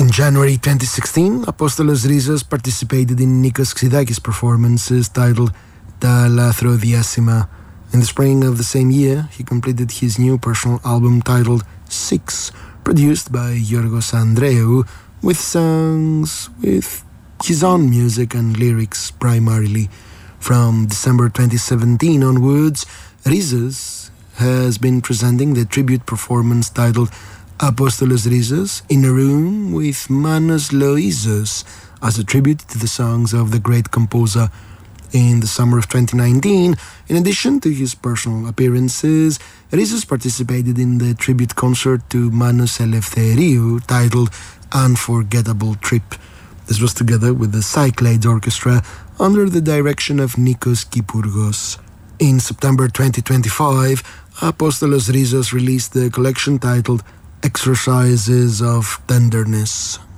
In January 2016, Apostolos Rizos participated in Nikos Xydakis' performances titled Ta Lathroδιάσημα. In the spring of the same year, he completed his new personal album titled Six, produced by Yorgos Andreou, with songs with his own music and lyrics primarily. From December 2017 onwards, Rizos has been presenting the tribute performance titled Apostolos Rizos in a room with Manos Loizos as a tribute to the songs of the great composer. In the summer of 2019, in addition to his personal appearances, Rizos participated in the tribute concert to Manos Eleftheriou titled Unforgettable Trip. This was together with the Cyclades Orchestra under the direction of Nikos Kypourgos. In September 2025, Apostolos Rizos released the collection titled Exercises of Tenderness.